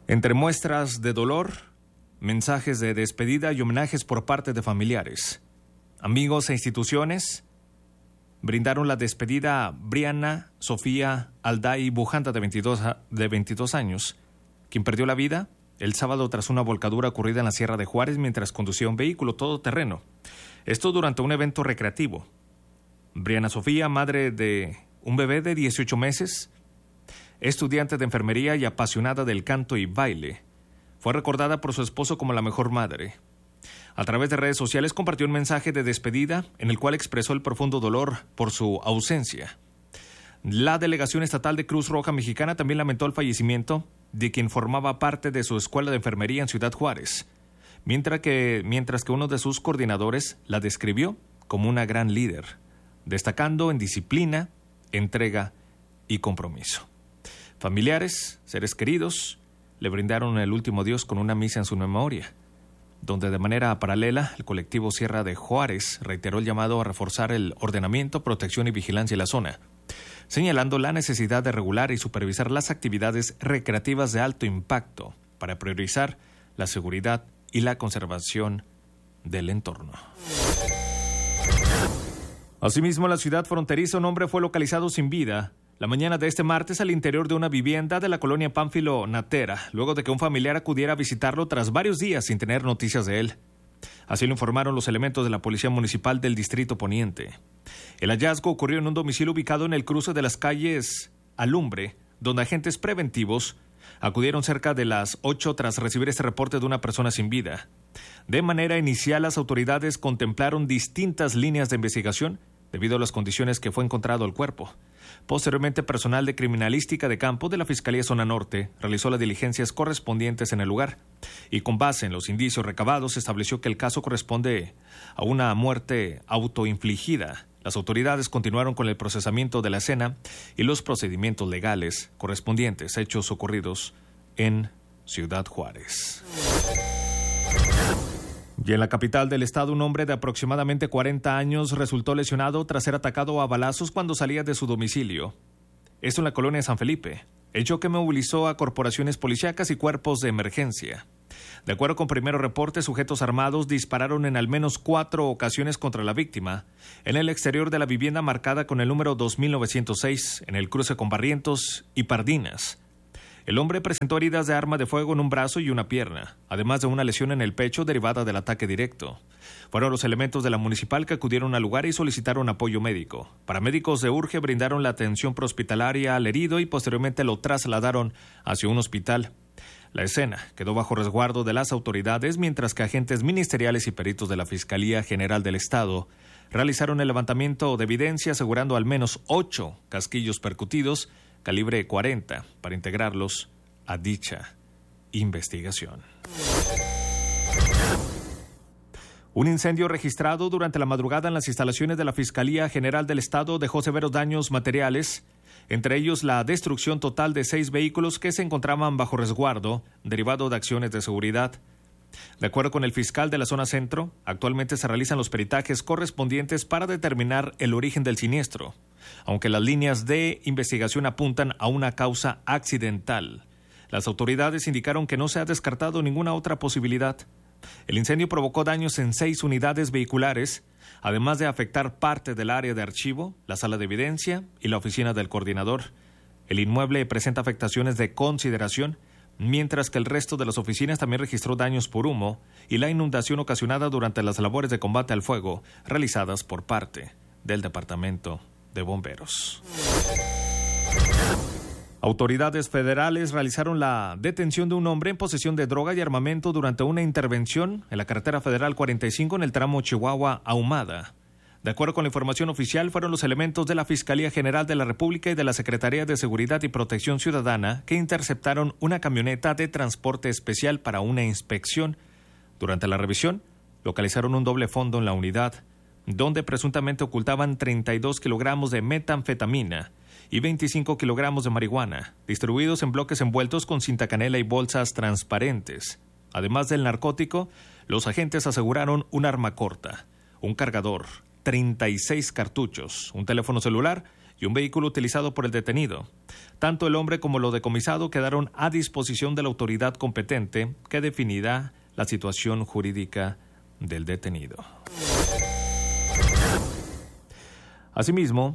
Entre muestras de dolor, mensajes de despedida y homenajes por parte de familiares, amigos e instituciones brindaron la despedida a Brianna Sofía Alday Bujanda, de 22 años, quien perdió la vida el sábado tras una volcadura ocurrida en la Sierra de Juárez mientras conducía un vehículo todoterreno. Esto durante un evento recreativo. Brianna Sofía, madre de un bebé de 18 meses, estudiante de enfermería y apasionada del canto y baile, fue recordada por su esposo como la mejor madre. A través de redes sociales compartió un mensaje de despedida en el cual expresó el profundo dolor por su ausencia. La Delegación Estatal de Cruz Roja Mexicana también lamentó el fallecimiento de quien formaba parte de su escuela de enfermería en Ciudad Juárez, mientras que uno de sus coordinadores la describió como una gran líder, destacando en disciplina, entrega y compromiso. Familiares, seres queridos, le brindaron el último adiós con una misa en su memoria, donde de manera paralela el colectivo Sierra de Juárez reiteró el llamado a reforzar el ordenamiento, protección y vigilancia en la zona, señalando la necesidad de regular y supervisar las actividades recreativas de alto impacto para priorizar la seguridad y la conservación del entorno. Asimismo, en la ciudad fronteriza, un hombre fue localizado sin vida la mañana de este martes al interior de una vivienda de la colonia Pánfilo Natera, luego de que un familiar acudiera a visitarlo tras varios días sin tener noticias de él. Así lo informaron los elementos de la Policía Municipal del Distrito Poniente. El hallazgo ocurrió en un domicilio ubicado en el cruce de las calles Alumbre, donde agentes preventivos acudieron cerca de las 8 tras recibir este reporte de una persona sin vida. De manera inicial, las autoridades contemplaron distintas líneas de investigación debido a las condiciones que fue encontrado el cuerpo. Posteriormente, personal de criminalística de campo de la Fiscalía Zona Norte realizó las diligencias correspondientes en el lugar y con base en los indicios recabados se estableció que el caso corresponde a una muerte autoinfligida. Las autoridades continuaron con el procesamiento de la escena y los procedimientos legales correspondientes a hechos ocurridos en Ciudad Juárez. Y en la capital del estado, un hombre de aproximadamente 40 años resultó lesionado tras ser atacado a balazos cuando salía de su domicilio. Esto en la colonia San Felipe, hecho que movilizó a corporaciones policíacas y cuerpos de emergencia. De acuerdo con primeros reportes, sujetos armados dispararon en al menos 4 ocasiones contra la víctima, en el exterior de la vivienda marcada con el número 2906, en el cruce con Barrientos y Pardinas. El hombre presentó heridas de arma de fuego en un brazo y una pierna, además de una lesión en el pecho derivada del ataque directo. Fueron los elementos de la municipal que acudieron al lugar y solicitaron apoyo médico. Paramédicos de Urge brindaron la atención prehospitalaria al herido y posteriormente lo trasladaron hacia un hospital. La escena quedó bajo resguardo de las autoridades, mientras que agentes ministeriales y peritos de la Fiscalía General del Estado realizaron el levantamiento de evidencia, asegurando al menos 8 casquillos percutidos calibre 40 para integrarlos a dicha investigación. Un incendio registrado durante la madrugada en las instalaciones de la Fiscalía General del Estado dejó severos daños materiales, entre ellos la destrucción total de 6 vehículos que se encontraban bajo resguardo derivado de acciones de seguridad. De acuerdo con el fiscal de la zona centro, actualmente se realizan los peritajes correspondientes para determinar el origen del siniestro, aunque las líneas de investigación apuntan a una causa accidental. Las autoridades indicaron que no se ha descartado ninguna otra posibilidad. El incendio provocó daños en 6 unidades vehiculares, además de afectar parte del área de archivo, la sala de evidencia y la oficina del coordinador. El inmueble presenta afectaciones de consideración, mientras que el resto de las oficinas también registró daños por humo y la inundación ocasionada durante las labores de combate al fuego realizadas por parte del Departamento de Bomberos. Autoridades federales realizaron la detención de un hombre en posesión de droga y armamento durante una intervención en la carretera federal 45 en el tramo Chihuahua-Ahumada. De acuerdo con la información oficial, fueron los elementos de la Fiscalía General de la República y de la Secretaría de Seguridad y Protección Ciudadana que interceptaron una camioneta de transporte especial para una inspección. Durante la revisión, localizaron un doble fondo en la unidad, donde presuntamente ocultaban 32 kilogramos de metanfetamina y 25 kilogramos de marihuana, distribuidos en bloques envueltos con cinta canela y bolsas transparentes. Además del narcótico, los agentes aseguraron un arma corta, un cargador, 36 cartuchos, un teléfono celular y un vehículo utilizado por el detenido. Tanto el hombre como lo decomisado quedaron a disposición de la autoridad competente que definirá la situación jurídica del detenido. Asimismo,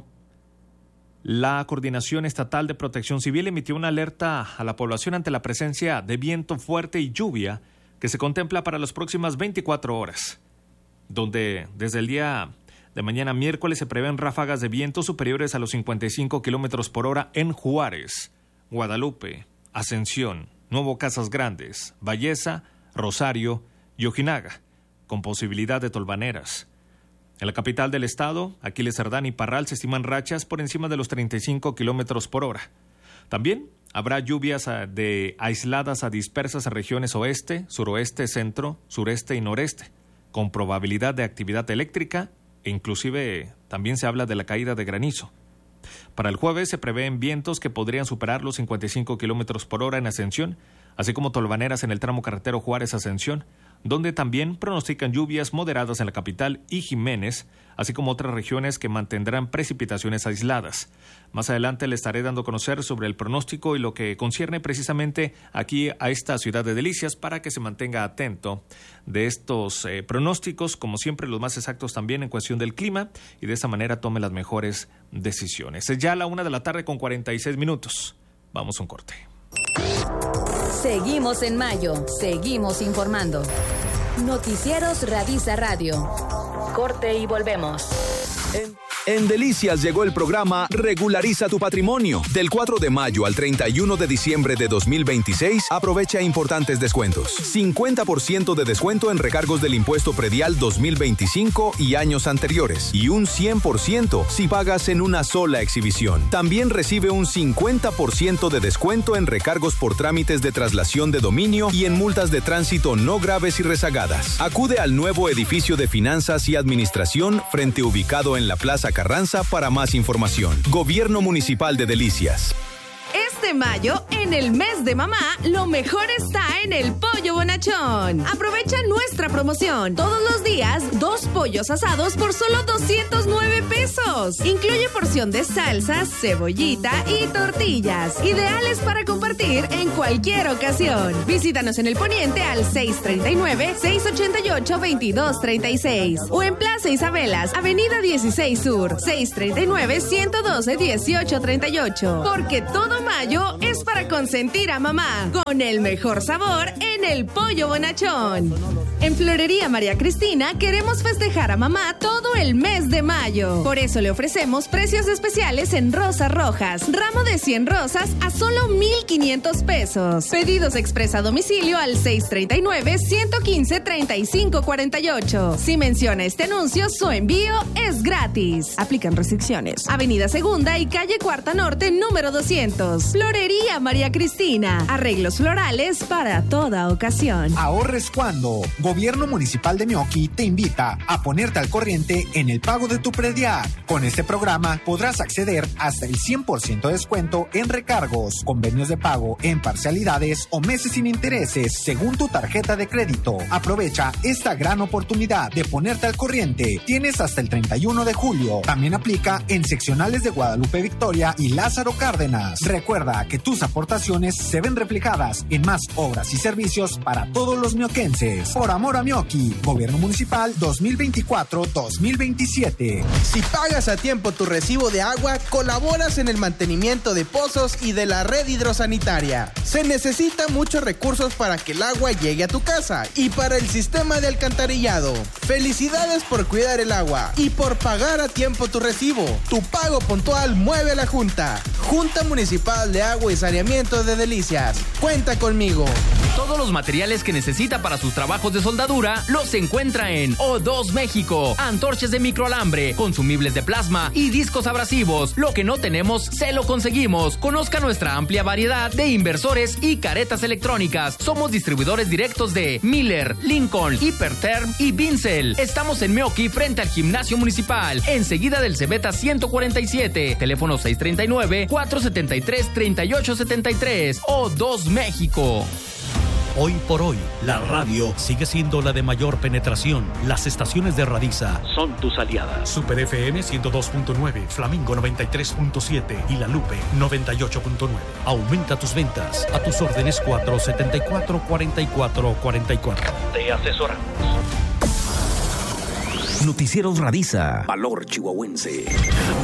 la Coordinación Estatal de Protección Civil emitió una alerta a la población ante la presencia de viento fuerte y lluvia que se contempla para las próximas 24 horas, donde desde el día de mañana miércoles se prevén ráfagas de viento superiores a los 55 kilómetros por hora en Juárez, Guadalupe, Ascensión, Nuevo Casas Grandes, Valleza, Rosario y Ojinaga, con posibilidad de tolvaneras. En la capital del estado, Aquiles Cerdán y Parral se estiman rachas por encima de los 35 kilómetros por hora. También habrá lluvias aisladas a dispersas en regiones oeste, suroeste, centro, sureste y noreste, con probabilidad de actividad eléctrica e inclusive también se habla de la caída de granizo. Para el jueves se prevén vientos que podrían superar los 55 kilómetros por hora en Ascensión, así como tolvaneras en el tramo carretero Juárez-Ascensión, donde también pronostican lluvias moderadas en la capital y Jiménez, así como otras regiones que mantendrán precipitaciones aisladas. Más adelante le estaré dando a conocer sobre el pronóstico y lo que concierne precisamente aquí a esta ciudad de Delicias para que se mantenga atento de estos pronósticos, como siempre los más exactos también en cuestión del clima, y de esa manera tome las mejores decisiones. Es ya a la 1:46 p.m. Vamos a un corte. Seguimos en mayo, seguimos informando. Noticieros Radisa Radio. Corte y volvemos. En Delicias llegó el programa Regulariza tu Patrimonio. Del 4 de mayo al 31 de diciembre de 2026, aprovecha importantes descuentos. 50% de descuento en recargos del impuesto predial 2025 y años anteriores. Y un 100% si pagas en una sola exhibición. También recibe un 50% de descuento en recargos por trámites de traslación de dominio y en multas de tránsito no graves y rezagadas. Acude al nuevo edificio de Finanzas y Administración frente ubicado en la Plaza Carranza para más información. Gobierno Municipal de Delicias. Este mayo, en el mes de mamá, lo mejor está en el Pollo Bonachón. Aprovecha nuestra promoción. Todos los días, 2 pollos asados por solo 209 pesos. Incluye porción de salsas, cebollita y tortillas. Ideales para compartir en cualquier ocasión. Visítanos en el Poniente al 639-688-2236 o en Plaza Isabelas, Avenida 16 Sur, 639-112-1838. Porque todo mayo es para consentir a mamá con el mejor sabor en el Pollo Bonachón. En Florería María Cristina queremos festejar a mamá todo el mes de mayo. Por eso le ofrecemos precios especiales en rosas rojas. Ramo de 100 rosas a solo 1,500 pesos. Pedidos express a domicilio al 639-115-3548. Si menciona este anuncio, su envío es gratis. Aplican restricciones. Avenida Segunda y calle Cuarta Norte, número 200. Florería María Cristina. Arreglos florales para toda ocasión. Ahorres cuando. Gobierno Municipal de Meoqui te invita a ponerte al corriente en el pago de tu predial. Con este programa podrás acceder hasta el 100% de descuento en recargos, convenios de pago en parcialidades o meses sin intereses según tu tarjeta de crédito. Aprovecha esta gran oportunidad de ponerte al corriente. Tienes hasta el 31 de julio. También aplica en seccionales de Guadalupe Victoria y Lázaro Cárdenas. Recuerda que tus aportaciones se ven reflejadas en más obras y servicios para todos los mioquenses. Por amor a Meoqui, Gobierno Municipal 2024-2027. Si pagas a tiempo tu recibo de agua, colaboras en el mantenimiento de pozos y de la red hidrosanitaria. Se necesitan muchos recursos para que el agua llegue a tu casa y para el sistema de alcantarillado. Felicidades por cuidar el agua y por pagar a tiempo tu recibo. Tu pago puntual mueve a la Junta. Junta Municipal de Agua y Saneamiento de Delicias. Cuenta conmigo. Todos los materiales que necesita para sus trabajos de soldadura los encuentra en O2 México. Antorchas de microalambre, consumibles de plasma y discos abrasivos. Lo que no tenemos, se lo conseguimos. Conozca nuestra amplia variedad de inversores y caretas electrónicas. Somos distribuidores directos de Miller, Lincoln, Hiperterm y Vincel. Estamos en Meoqui frente al Gimnasio Municipal, enseguida del Cebeta 147. Teléfono 639-473-3873. O2 México. Hoy por hoy, la radio sigue siendo la de mayor penetración. Las estaciones de Radiza son tus aliadas. Super FM 102.9, Flamingo 93.7 y La Lupe 98.9. Aumenta tus ventas. A tus órdenes 474-4444. Te asesoramos. Noticieros Radiza. Valor chihuahuense.